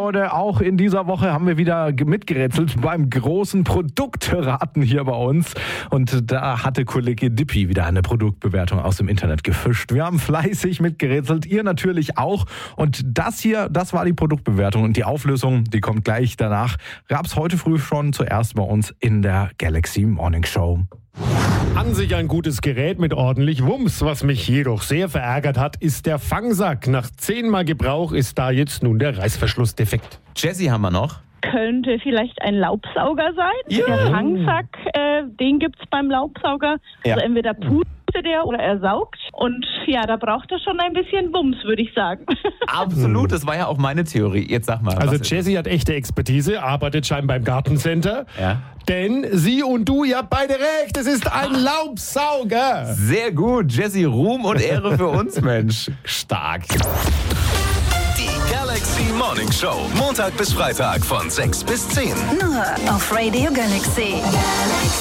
Leute, auch in dieser Woche haben wir wieder mitgerätselt beim großen Produktraten hier bei uns. Und da hatte Kollege Dippi wieder eine Produktbewertung aus dem Internet gefischt. Wir haben fleißig mitgerätselt, ihr natürlich auch. Und das hier, das war die Produktbewertung. Und die Auflösung, die kommt gleich danach. Gab's heute früh schon zuerst bei uns in der Galaxy Morning Show. An sich ein gutes Gerät mit ordentlich Wumms. Was mich jedoch sehr verärgert hat, ist der Fangsack. Nach 10-mal Gebrauch ist da jetzt nun der Reißverschluss defekt. Jessie haben wir noch. Könnte vielleicht ein Laubsauger sein. Ja. Der Fangsack, den gibt's beim Laubsauger. Ja. Also entweder pustet der oder er saugt. Und ja, da braucht er schon ein bisschen Wumms, würde ich sagen. Absolut, das war ja auch meine Theorie. Jetzt sag mal. Also was ist Jessie hat echte Expertise, arbeitet scheinbar im Gartencenter. Ja. Denn sie und du, ihr habt beide recht, es ist ein Laubsauger. Sehr gut, Jessie, Ruhm und Ehre für uns, Mensch. Stark. Die Galaxy Morning Show. Montag bis Freitag von 6 bis 10. Nur auf Radio Galaxy.